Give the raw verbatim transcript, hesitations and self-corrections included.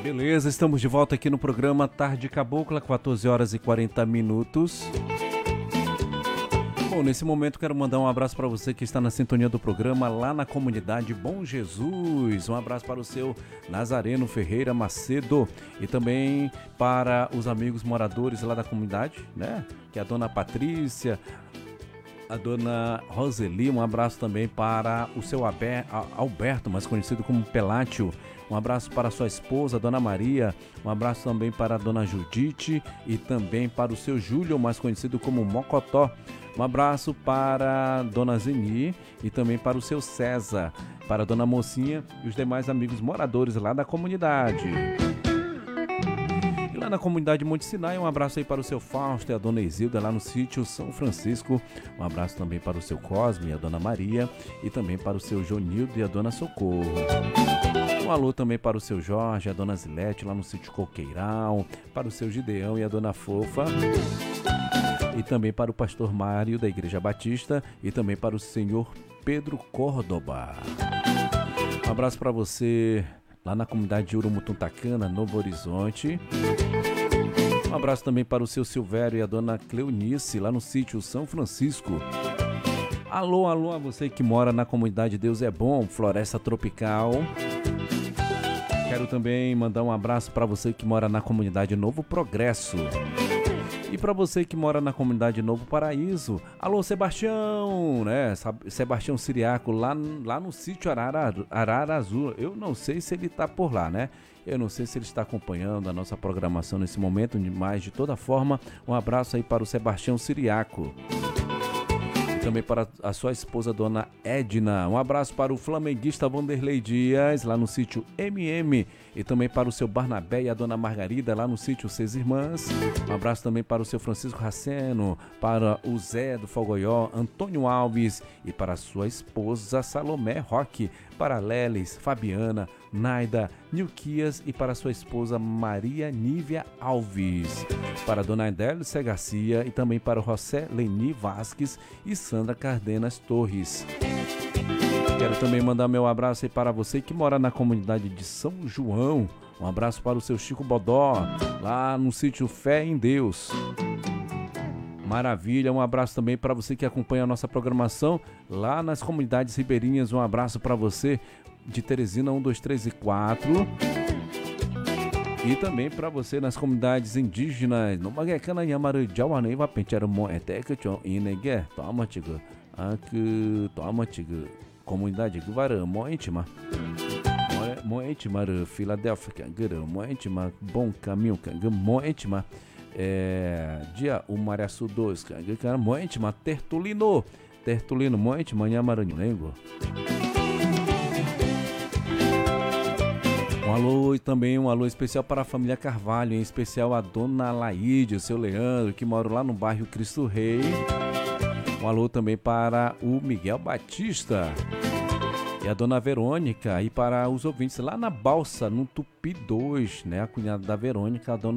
Beleza, estamos de volta aqui no programa Tarde Cabocla, quatorze horas e quarenta minutos. Bom, nesse momento quero mandar um abraço para você que está na sintonia do programa lá na comunidade Bom Jesus. Um abraço para o seu Nazareno Ferreira Macedo e também para os amigos moradores lá da comunidade, né? Que é a dona Patrícia, a dona Roseli. Um abraço também para o seu Alberto, mais conhecido como Pelátio. Um abraço para sua esposa, Dona Maria. Um abraço também para a Dona Judite e também para o seu Júlio, mais conhecido como Mocotó. Um abraço para a Dona Zeni e também para o seu César, para a Dona Mocinha e os demais amigos moradores lá da comunidade. E lá na comunidade Monte Sinai, um abraço aí para o seu Fausto e a Dona Isilda lá no sítio São Francisco. Um abraço também para o seu Cosme e a Dona Maria e também para o seu Jonildo e a Dona Socorro. Um alô também para o seu Jorge e a Dona Zilete lá no sítio Coqueiral, para o seu Gideão e a Dona Fofa, e também para o pastor Mário da Igreja Batista e também para o senhor Pedro Córdoba. Um abraço para você lá na comunidade de Urumutuntacana, Novo Horizonte. Um abraço também para o seu Silvério e a Dona Cleonice lá no sítio São Francisco. Alô, alô a você que mora na comunidade Deus é Bom, Floresta Tropical. Quero também mandar um abraço para você que mora na comunidade Novo Progresso. E para você que mora na comunidade Novo Paraíso. Alô, Sebastião, né? Sebastião Siriaco, lá, lá no sítio Arara, Arara Azul. Eu não sei se ele está por lá, né? Eu não sei se ele está acompanhando a nossa programação nesse momento, mas de toda forma, um abraço aí para o Sebastião Siriaco. Também para a sua esposa, Dona Edna. Um abraço para o flamenguista Vanderlei Dias, lá no sítio M M. E também para o seu Barnabé e a Dona Margarida, lá no sítio Seis Irmãs. Um abraço também para o seu Francisco Raceno, para o Zé do Fogoió, Antônio Alves. E para a sua esposa, Salomé Roque. Para Lelis, Fabiana, Naida, Nilquias e para sua esposa Maria Nívia Alves. Para a Dona Adélice Garcia e também para o José Leni Vasques e Sandra Cardenas Torres. Quero também mandar meu abraço aí para você que mora na comunidade de São João. Um abraço para o seu Chico Bodó, lá no sítio Fé em Deus. Maravilha, um abraço também para você que acompanha a nossa programação lá nas comunidades ribeirinhas. Um abraço para você de Teresina um, dois, três e quatro. E também para você nas comunidades indígenas. No Maguecana, Yamaru, Jauaneiva, Penteiro, Moeteca, Inegue, toma, tigo. Aqui, toma, tigo. Comunidade Guvarã, Moentima. Moentima, Filadélfia, Cangueira, Moentima, Bom Caminho, Cangueira, Moentima. É, dia o Mariaçu dois, cara, Moentima, Tertulino, Tertulino, Moentima, Nhamaranhulengo. Um alô e também um alô especial para a família Carvalho, em especial a Dona Laíde, o seu Leandro, que mora lá no bairro Cristo Rei. Um alô também para o Miguel Batista e a Dona Verônica, e para os ouvintes lá na Balsa, no Tupi dois, né? A cunhada da Verônica, a Dona